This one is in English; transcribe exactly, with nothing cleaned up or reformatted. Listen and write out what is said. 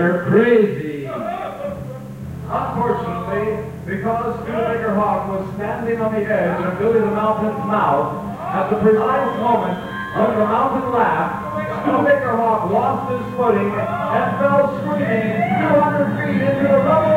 They're crazy. Unfortunately, because Studebaker Hawk was standing on the edge of Billy the Mountain's mouth at the precise moment when the mountain laughed, Studebaker Hawk lost his footing and fell screaming two hundred feet into the rubble.